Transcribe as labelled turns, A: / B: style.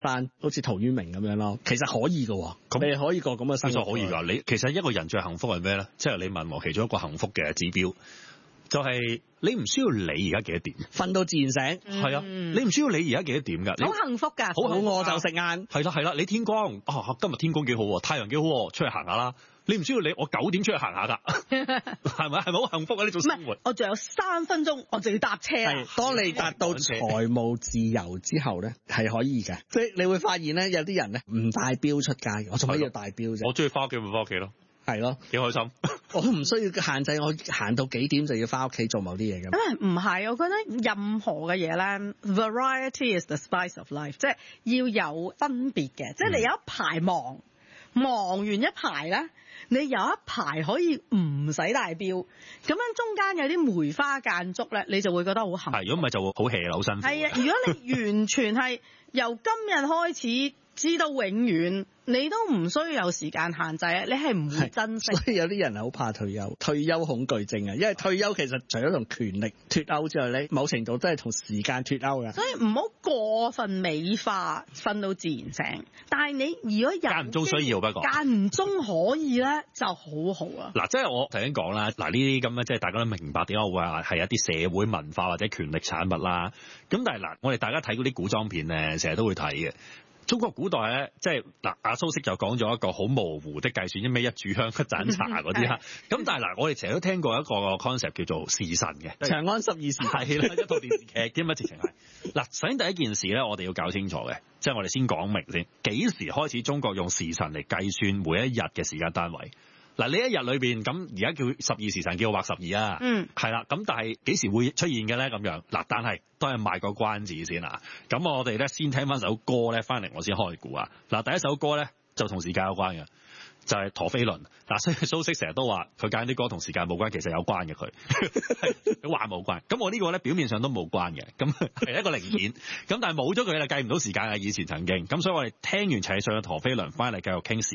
A: 翻好似陶淵明咁樣咯，其實可以㗎喎，你可以過咁嘅生活。
B: 其實可以㗎，你其實一個人最幸福係咩咧？即係你問我其中一個幸福嘅指標，就係你唔需要理而家幾多點，
A: 瞓到自然醒。
B: 係啊，你唔需要理而家幾多點㗎，
C: 好幸福㗎，
A: 好餓就食晏。
B: 係啦，你天光今日天光幾好喎，太陽幾好喎，出去行下啦。你唔需要理我9點出去行下㗎，係咪好幸福啊？呢種生活。
C: 我仲有3分鐘，我就要搭車啦。
A: 當你達到財務自由之後咧，係可以嘅。即係你會發現咧，有啲人咧唔帶錶出街，我做乜要帶錶啫？
B: 我中意翻屋企咪翻屋企咯。
A: 係咯，
B: 幾開心。
A: 我唔需要限制我行到幾點就要翻屋企做某啲嘢㗎。
C: 唔係，我覺得任何嘅嘢咧 ，variety is the spice of life， 即係要有分別嘅。即係你有一排忙完一排咧，你有一排可以唔使帶錶，咁樣中間有啲梅花間竹咧，你就會覺得好幸福。
B: 係，如果唔係就會好 hea 好辛苦。
C: 係啊，如果你完全係由今日開始至到永遠，你都唔需要有時間限制啊！你係唔會珍惜。
A: 所以有啲人係好怕退休，退休恐懼症啊！因為退休其實除咗同權力脫鈎之外，你某程度都係同時間脫鈎㗎。
C: 所以唔好過分美化瞓到自然醒，但係你如果
B: 間唔中需要，不過
C: 間唔中可以咧就好好啊！
B: 嗱，即係我頭先講啦，嗱呢啲咁嘅即係大家都明白點解我會話係一啲社會文化或者權力產物啦。咁但係嗱，我哋大家睇嗰啲古裝片咧，成日都會睇嘅。中國古代咧，即係嗱，阿蘇軾就講咗一個好模糊的計算，一味一炷香一盞茶嗰啲啦。咁但係嗱，我哋成日都聽過一個 concept 叫做時辰嘅，
A: 長安12時
B: 係啦，一套電視劇，兼乜直情係。嗱，首先第一件事咧，我哋要搞清楚嘅，即係我哋先講明先，幾時開始中國用時辰嚟計算每一日嘅時間單位？嗱，呢一日裏邊咁而家叫12時辰，叫畫12啊，係啦，咁但係幾時會出現嘅咧？咁樣嗱，但係都係賣個關子先啊。咁我哋咧先聽翻首歌咧，翻嚟我先開估啊。嗱，第一首歌咧就同時間有關嘅，就係陀飛輪。嗱，所以蘇軾成日都話佢揀啲歌同時間冇關，其實有關嘅佢，佢話冇關。咁我呢個咧表面上都冇關嘅，咁係一個零件。咁但係冇咗佢就計唔到時間啊。以前曾經咁，所以我哋聽完齊上嘅陀飛輪，翻嚟繼續傾時